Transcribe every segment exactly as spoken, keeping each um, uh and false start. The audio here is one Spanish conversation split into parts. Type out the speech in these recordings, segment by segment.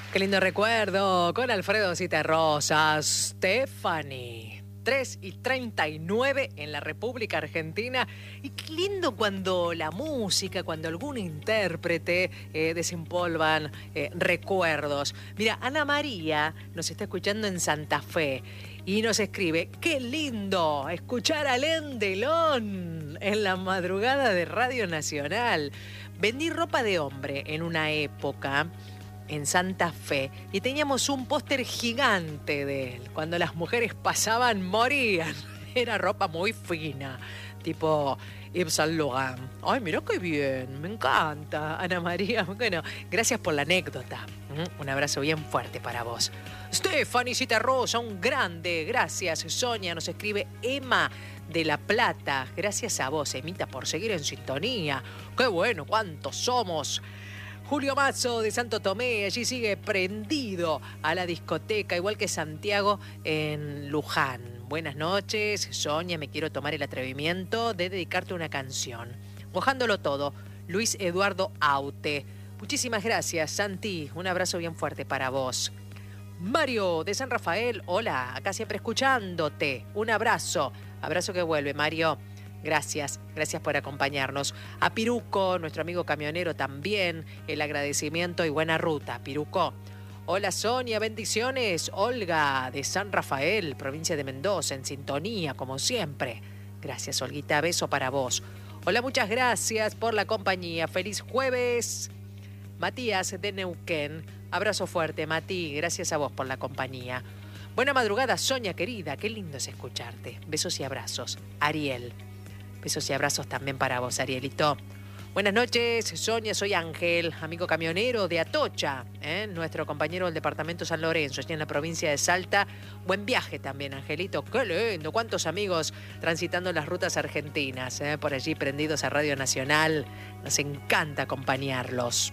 Qué lindo recuerdo con Alfredo Citarrosas, Stephanie. tres y treinta y nueve en la República Argentina. Y qué lindo cuando la música, cuando algún intérprete eh, desempolvan eh, recuerdos. Mira, Ana María nos está escuchando en Santa Fe y nos escribe: qué lindo escuchar a Alain Delon en la madrugada de Radio Nacional. Vendí ropa de hombre en una época en Santa Fe y teníamos un póster gigante de él. Cuando las mujeres pasaban, morían. Era ropa muy fina, tipo Yves Saint Laurent. Ay, mirá qué bien, me encanta, Ana María. Bueno, gracias por la anécdota. Un abrazo bien fuerte para vos. Stephanie Citarrosa, un grande, gracias. Sonia, nos escribe Emma de La Plata. Gracias a vos, Emita, por seguir en sintonía. Qué bueno, cuántos somos. Julio Mazzo de Santo Tomé, allí sigue prendido a la discoteca, igual que Santiago en Luján. Buenas noches, Sonia, me quiero tomar el atrevimiento de dedicarte una canción. Mojándolo todo, Luis Eduardo Aute. Muchísimas gracias, Santi, un abrazo bien fuerte para vos. Mario de San Rafael, hola, acá siempre escuchándote. Un abrazo, abrazo que vuelve, Mario. Gracias, gracias por acompañarnos. A Piruco, nuestro amigo camionero también, el agradecimiento y buena ruta, Piruco. Hola Sonia, bendiciones. Olga de San Rafael, provincia de Mendoza, en sintonía, como siempre. Gracias, Olguita, beso para vos. Hola, muchas gracias por la compañía. Feliz jueves. Matías de Neuquén, abrazo fuerte, Mati, gracias a vos por la compañía. Buena madrugada, Sonia querida, qué lindo es escucharte. Besos y abrazos. Ariel. Besos y abrazos también para vos, Arielito. Buenas noches, Sonia, soy Ángel, amigo camionero de Atocha, ¿eh? Nuestro compañero del departamento San Lorenzo, allí en la provincia de Salta. Buen viaje también, Angelito, qué lindo, cuántos amigos transitando las rutas argentinas, ¿eh? Por allí prendidos a Radio Nacional, nos encanta acompañarlos.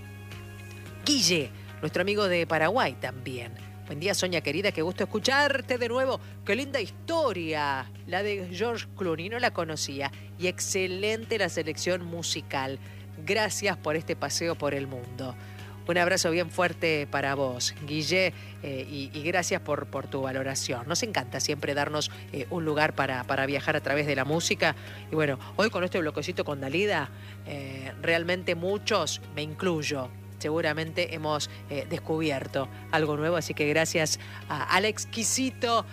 Guille, nuestro amigo de Paraguay también. Buen día, Sonia querida, qué gusto escucharte de nuevo. Qué linda historia, la de George Clooney, no la conocía. Y excelente la selección musical. Gracias por este paseo por el mundo. Un abrazo bien fuerte para vos, Guille, eh, y, y gracias por, por tu valoración. Nos encanta siempre darnos eh, un lugar para, para viajar a través de la música. Y bueno, hoy con este bloquecito con Dalida, eh, realmente muchos, me incluyo, seguramente hemos eh, descubierto algo nuevo, así que gracias a, al exquisito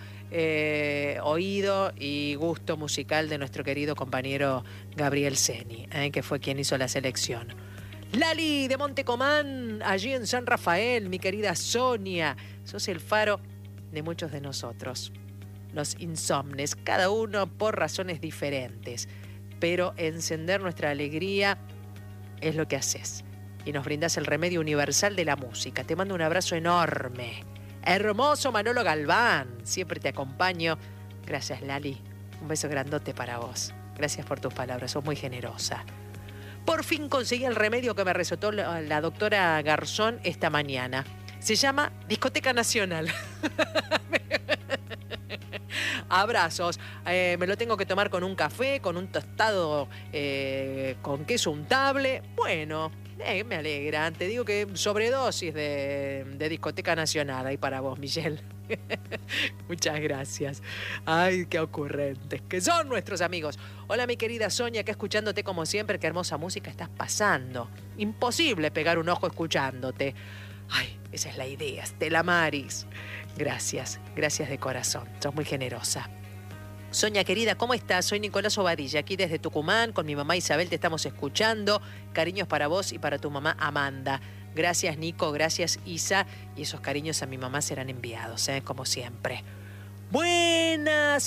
eh, oído y gusto musical de nuestro querido compañero Gabriel Seni, eh, que fue quien hizo la selección. Lali de Montecomán, allí en San Rafael, mi querida Sonia, sos el faro de muchos de nosotros, los insomnes, cada uno por razones diferentes, pero encender nuestra alegría es lo que haces. Y nos brindas el remedio universal de la música. Te mando un abrazo enorme. Hermoso Manolo Galván, siempre te acompaño. Gracias, Lali. Un beso grandote para vos. Gracias por tus palabras, sos muy generosa. Por fin conseguí el remedio que me recetó la, la doctora Garzón esta mañana. Se llama Discoteca Nacional. Abrazos. Eh, me lo tengo que tomar con un café, con un tostado eh, con queso untable. Bueno, eh, me alegra. Te digo que sobredosis de, de Discoteca Nacional ahí para vos, Michelle. Muchas gracias. Ay, qué ocurrentes que son nuestros amigos. Hola, mi querida Sonia, acá escuchándote como siempre. Qué hermosa música estás pasando. Imposible pegar un ojo escuchándote. Ay, esa es la idea, Stella Maris. Gracias, gracias de corazón. Sos muy generosa. Sonia querida, ¿cómo estás? Soy Nicolás Obadilla, aquí desde Tucumán, con mi mamá Isabel te estamos escuchando. Cariños para vos y para tu mamá Amanda. Gracias, Nico, gracias, Isa. Y esos cariños a mi mamá serán enviados, ¿eh? Como siempre. Buenas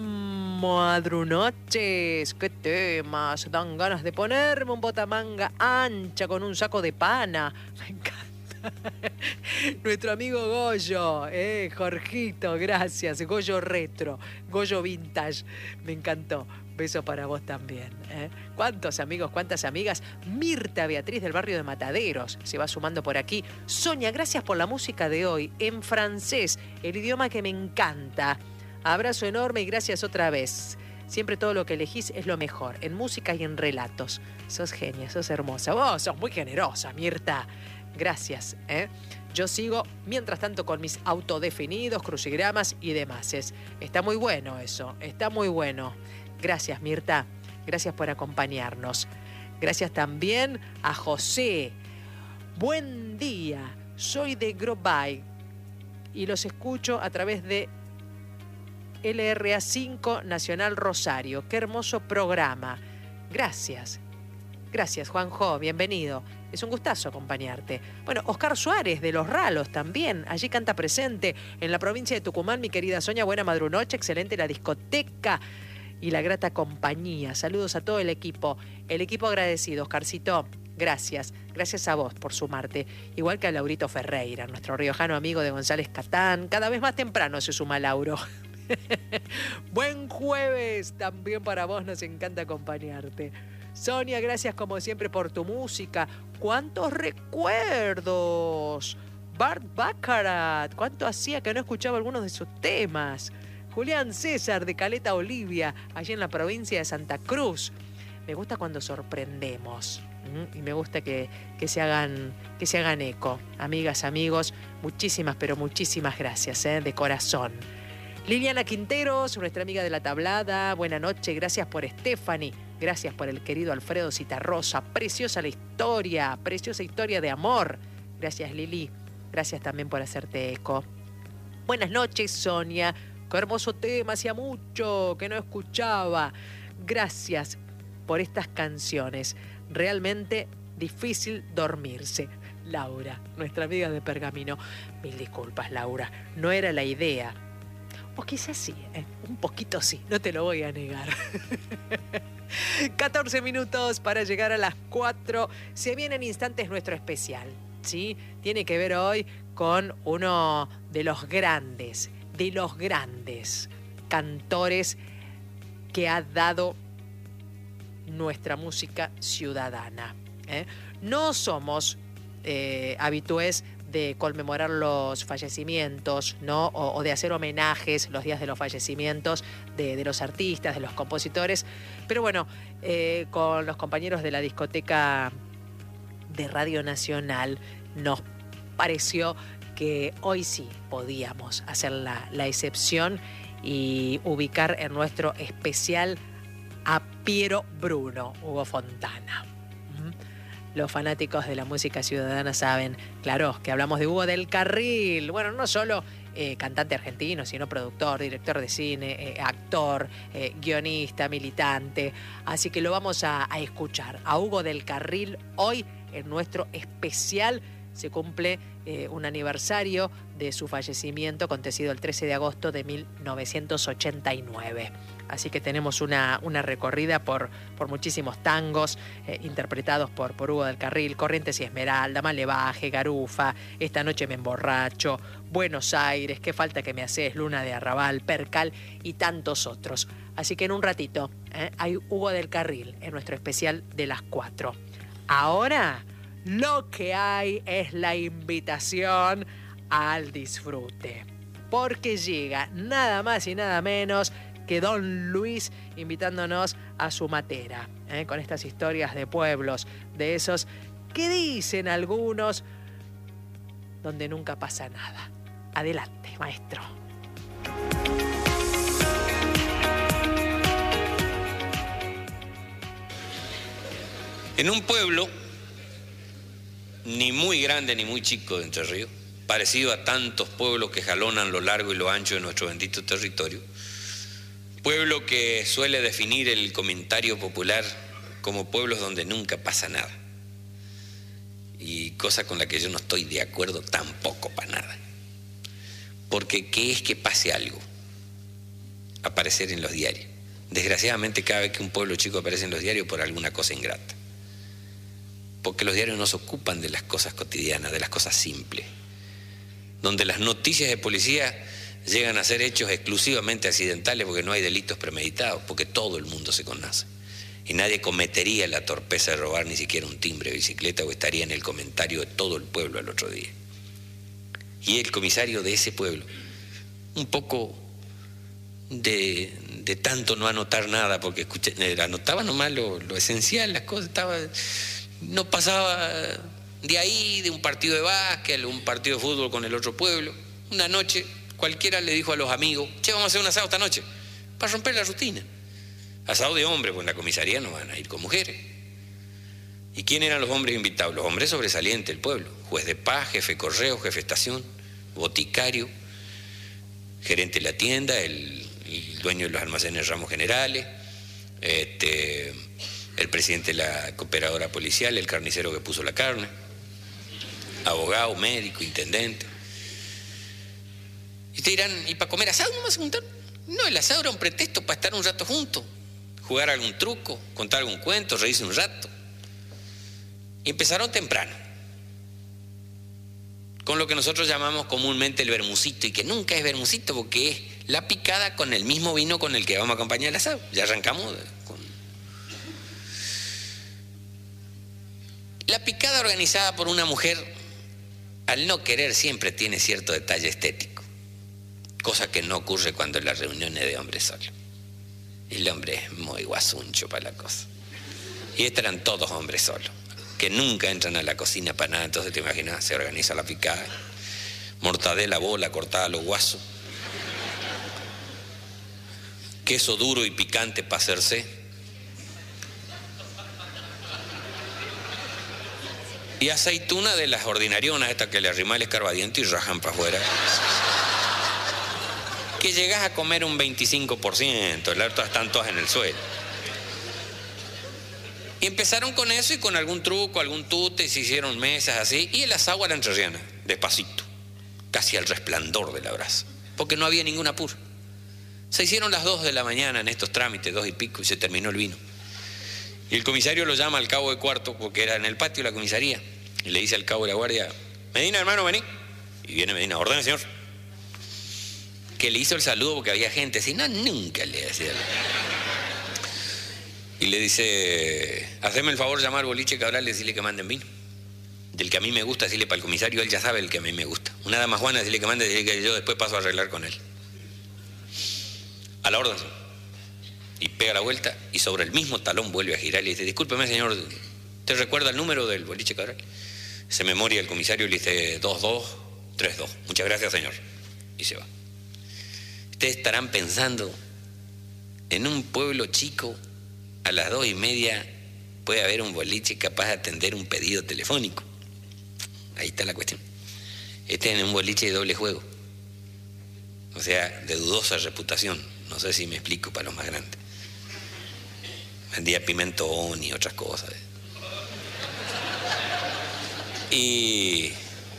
madrunoches. ¿Qué temas? Dan ganas de ponerme un botamanga ancha con un saco de pana. Me encanta. Nuestro amigo Goyo, eh, Jorgito, gracias. Goyo Retro, Goyo Vintage. Me encantó. Beso para vos también. ¿eh? ¿Cuántos amigos, cuántas amigas? Mirta Beatriz del barrio de Mataderos se va sumando por aquí. Sonia, gracias por la música de hoy en francés, el idioma que me encanta. Abrazo enorme y gracias otra vez. Siempre todo lo que elegís es lo mejor, en música y en relatos. Sos genia, sos hermosa. Vos sos muy generosa, Mirta. Gracias, ¿eh? Yo sigo, mientras tanto, con mis autodefinidos, crucigramas y demás. Está muy bueno eso, está muy bueno. Gracias, Mirta. Gracias por acompañarnos. Gracias también a José. Buen día, soy de Grobay y los escucho a través de L R A cinco Nacional Rosario. Qué hermoso programa. Gracias. Gracias, Juanjo. Bienvenido. Es un gustazo acompañarte. Bueno, Oscar Suárez de Los Ralos también. Allí canta presente en la provincia de Tucumán. Mi querida Sonia, buena madrunoche. Excelente la discoteca y la grata compañía. Saludos a todo el equipo. El equipo agradecido, Oscarcito. Gracias. Gracias a vos por sumarte. Igual que a Laurito Ferreira, nuestro riojano amigo de González Catán. Cada vez más temprano se suma Lauro. Buen jueves también para vos. Nos encanta acompañarte. Sonia, gracias como siempre por tu música. ¡Cuántos recuerdos! Bart Baccarat, ¿cuánto hacía que no escuchaba algunos de sus temas? Julián César de Caleta Olivia, allí en la provincia de Santa Cruz. Me gusta cuando sorprendemos, ¿m? Y me gusta que, que, se hagan, que se hagan eco. Amigas, amigos, muchísimas, pero muchísimas gracias, ¿eh? De corazón. Liliana Quinteros, nuestra amiga de la tablada, buena noche, gracias por Stephanie. Gracias por el querido Alfredo Citarrosa. Preciosa la historia, preciosa historia de amor. Gracias, Lili. Gracias también por hacerte eco. Buenas noches, Sonia. Qué hermoso tema, hacía mucho que no escuchaba. Gracias por estas canciones. Realmente difícil dormirse. Laura, nuestra amiga de Pergamino. Mil disculpas, Laura. No era la idea. O quizás sí, ¿eh? Un poquito sí, no te lo voy a negar. catorce minutos para llegar a las cuatro. Se viene en instantes nuestro especial, ¿sí? Tiene que ver hoy con uno de los grandes, de los grandes cantores que ha dado nuestra música ciudadana, ¿eh? No somos eh, habitués de conmemorar los fallecimientos, ¿no? O, o de hacer homenajes los días de los fallecimientos de, de los artistas, de los compositores. Pero bueno, eh, con los compañeros de la discoteca de Radio Nacional nos pareció que hoy sí podíamos hacer la, la excepción y ubicar en nuestro especial a Piero Bruno, Hugo Fontana. Los fanáticos de la música ciudadana saben, claro, que hablamos de Hugo del Carril. Bueno, no solo eh, cantante argentino, sino productor, director de cine, eh, actor, eh, guionista, militante. Así que lo vamos a, a escuchar. A Hugo del Carril hoy en nuestro especial. Se cumple eh, un aniversario de su fallecimiento acontecido el trece de agosto de mil novecientos ochenta y nueve. Así que tenemos una, una recorrida por, por muchísimos tangos eh, interpretados por, por Hugo del Carril, Corrientes y Esmeralda, Malevaje, Garufa, Esta noche me emborracho, Buenos Aires, Qué falta que me haces, Luna de Arrabal, Percal y tantos otros. Así que en un ratito eh, hay Hugo del Carril en nuestro especial de las cuatro. Ahora lo que hay es la invitación al disfrute, porque llega nada más y nada menos que Don Luis invitándonos a su matera, ¿eh? Con estas historias de pueblos, de esos que dicen algunos, donde nunca pasa nada. Adelante, maestro. En un pueblo, ni muy grande ni muy chico de Entre Ríos, parecido a tantos pueblos que jalonan lo largo y lo ancho de nuestro bendito territorio, pueblo que suele definir el comentario popular como pueblos donde nunca pasa nada. Y cosa con la que yo no estoy de acuerdo tampoco para nada. Porque ¿qué es que pase algo? Aparecer en los diarios. Desgraciadamente cada vez que un pueblo chico aparece en los diarios por alguna cosa ingrata. Porque los diarios no se ocupan de las cosas cotidianas, de las cosas simples. Donde las noticias de policía llegan a ser hechos exclusivamente accidentales porque no hay delitos premeditados, porque todo el mundo se conoce. Y nadie cometería la torpeza de robar ni siquiera un timbre de bicicleta o estaría en el comentario de todo el pueblo al otro día. Y el comisario de ese pueblo, un poco de, de tanto no anotar nada, porque escuché, anotaba nomás lo, lo esencial, las cosas, estaba, no pasaba de ahí, de un partido de básquet, un partido de fútbol con el otro pueblo. Una noche cualquiera le dijo a los amigos, che, vamos a hacer un asado esta noche, para romper la rutina. Asado de hombres, pues en la comisaría no van a ir con mujeres. ¿Y quién eran los hombres invitados? Los hombres sobresalientes del pueblo. Juez de paz, jefe de correo, jefe de estación, boticario, gerente de la tienda, el, el dueño de los almacenes Ramos Generales, este, el presidente de la cooperadora policial, el carnicero que puso la carne, abogado, médico, intendente. Y ustedes dirán, ¿y para comer asado no me vas a juntar? No, el asado era un pretexto para estar un rato juntos, jugar algún truco, contar algún cuento, reírse un rato. Y empezaron temprano, con lo que nosotros llamamos comúnmente el vermucito, y que nunca es vermucito porque es la picada con el mismo vino con el que vamos a acompañar el asado. Ya arrancamos con... La picada organizada por una mujer, al no querer, siempre tiene cierto detalle estético, cosa que no ocurre cuando la reunión es de hombres solos. El hombre es muy guasuncho para la cosa. Y estos eran todos hombres solos, que nunca entran a la cocina para nada. Entonces te imaginas, se organiza la picada, mortadela, bola, cortada a los guasos, queso duro y picante para hacerse, y aceituna de las ordinarionas, estas que le arriman el escarbadiente y rajan para afuera, que llegas a comer un veinticinco por ciento, el resto están todas en el suelo. Y empezaron con eso y con algún truco, algún tute, se hicieron mesas así, y el asado a la entrerriana, despacito, casi al resplandor de la brasa, porque no había ningún apuro. Se hicieron las dos de la mañana en estos trámites, dos y pico, y se terminó el vino. Y el comisario lo llama al cabo de cuarto, porque era en el patio de la comisaría, y le dice al cabo de la guardia, Medina, hermano, vení. Y viene Medina, ordene, señor. Que le hizo el saludo porque había gente, si no, nunca le decía. Y le dice, haceme el favor de llamar al boliche Cabral y decirle que manden vino. Del que a mí me gusta, decirle para el comisario, él ya sabe el que a mí me gusta. Una dama Juana, decirle que mande, decirle que yo después paso a arreglar con él. A la orden. Y pega la vuelta y sobre el mismo talón vuelve a girar y le dice, discúlpeme, señor, ¿te recuerda el número del boliche Cabral? Se memoria el comisario y le dice, dos dos tres dos. Muchas gracias, señor. Y se va. Ustedes estarán pensando, en un pueblo chico, a las dos y media puede haber un boliche capaz de atender un pedido telefónico. Ahí está la cuestión. Este es un boliche de doble juego, o sea, de dudosa reputación. No sé si me explico para los más grandes. Vendía pimentón y otras cosas. Y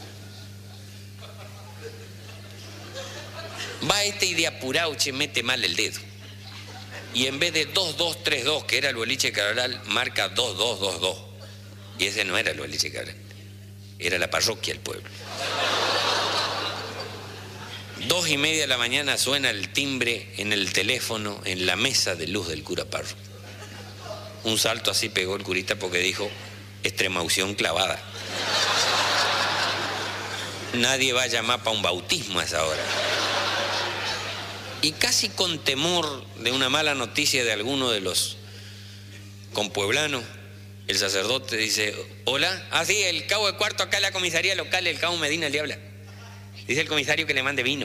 va este y de apurado, che, mete mal el dedo. Y en vez de dos dos tres dos, que era el boliche Cabral, marca dos dos dos dos. Y ese no era el boliche Cabral, era la parroquia del pueblo. Dos y media de la mañana suena el timbre en el teléfono, en la mesa de luz del cura párroco. Un salto así pegó el curita porque dijo, extremaunción clavada. Nadie va a llamar para un bautismo a esa hora. Y casi con temor de una mala noticia de alguno de los compueblanos, el sacerdote dice, hola, ah sí, el cabo de cuarto acá en la comisaría local, el cabo Medina le habla. Dice el comisario que le mande vino.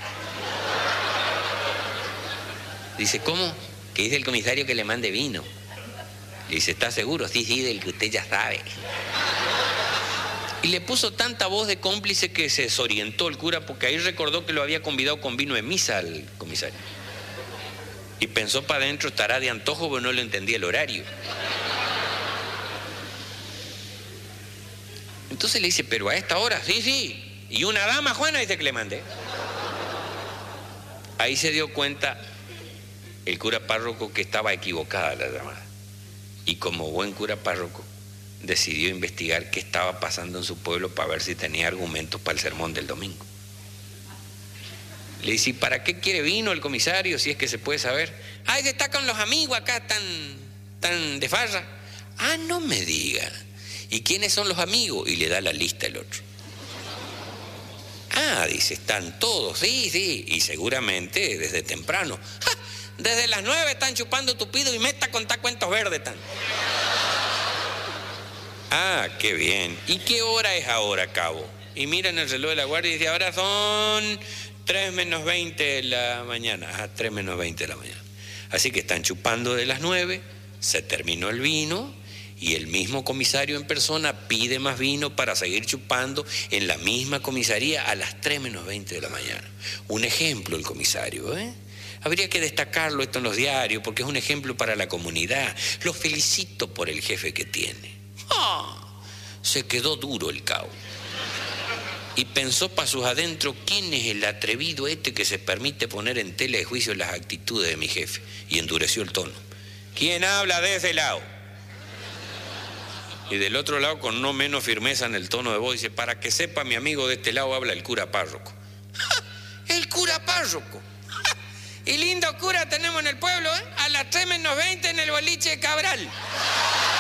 Dice, ¿cómo? Que dice el comisario que le mande vino. Le dice, ¿está seguro? Sí, sí, del que usted ya sabe. Y le puso tanta voz de cómplice que se desorientó el cura, porque ahí recordó que lo había convidado con vino de misa al comisario. Y pensó para adentro, estará de antojo, pero no le entendía el horario. Entonces le dice, pero a esta hora, sí, sí. Y una dama, Juana, dice que le mandé. Ahí se dio cuenta el cura párroco que estaba equivocada la llamada. Y como buen cura párroco, decidió investigar qué estaba pasando en su pueblo para ver si tenía argumentos para el sermón del domingo. Le dice, ¿y para qué quiere vino el comisario, si es que se puede saber? Ay, está con los amigos acá tan, tan de farra. Ah, no me diga. ¿Y quiénes son los amigos? Y le da la lista el otro. Ah, dice, están todos, sí, sí, y seguramente desde temprano. ¡Ja! Desde las nueve están chupando tupido y meta a contar cuentos verdes tan. Ah, qué bien. ¿Y qué hora es ahora, cabo? Y miran el reloj de la guardia y dice, ahora son tres menos veinte de la mañana. Ajá, tres menos veinte de la mañana. Así que están chupando de las nueve, se terminó el vino y el mismo comisario en persona pide más vino para seguir chupando en la misma comisaría a las tres menos veinte de la mañana. Un ejemplo el comisario, ¿eh? Habría que destacarlo esto en los diarios porque es un ejemplo para la comunidad. Lo felicito por el jefe que tiene. ¡Ah! Se quedó duro el cabo. Y pensó para sus adentros, ¿quién es el atrevido este que se permite poner en tela de juicio las actitudes de mi jefe? Y endureció el tono. ¿Quién habla de ese lado? Y del otro lado, con no menos firmeza en el tono de voz, dice, para que sepa mi amigo, de este lado habla el cura párroco. ¡Ja! ¡El cura párroco! ¡Ja! Y lindo cura tenemos en el pueblo, ¿eh? A las tres menos veinte en el boliche de Cabral.